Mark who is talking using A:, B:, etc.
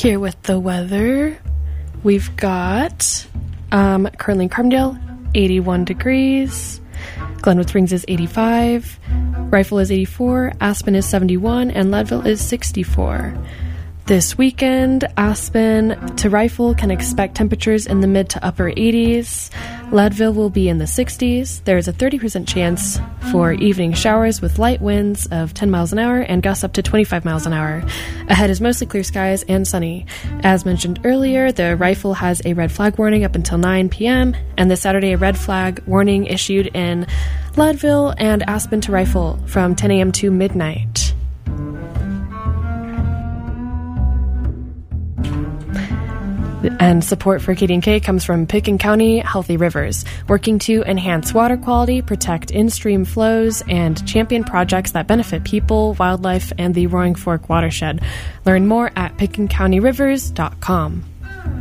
A: Here with the weather, we've got currently in Carbondale, 81 degrees. Glenwood Springs is 85. Rifle is 84. Aspen is 71. And Leadville is 64. This weekend, Aspen to Rifle can expect temperatures in the mid to upper 80s. Leadville will be in the 60s. There is a 30% chance for evening showers with light winds of 10 miles an hour and gusts up to 25 miles an hour. Ahead is mostly clear skies and sunny. As mentioned earlier, the Rifle has a red flag warning up until 9 p.m. and this Saturday a red flag warning issued in Leadville and Aspen to Rifle from 10 a.m. to midnight. And support for KDNK comes from Pitkin County Healthy Rivers, working to enhance water quality, protect in-stream flows, and champion projects that benefit people, wildlife, and the Roaring Fork watershed. Learn more at pitkincounty.rivers.com.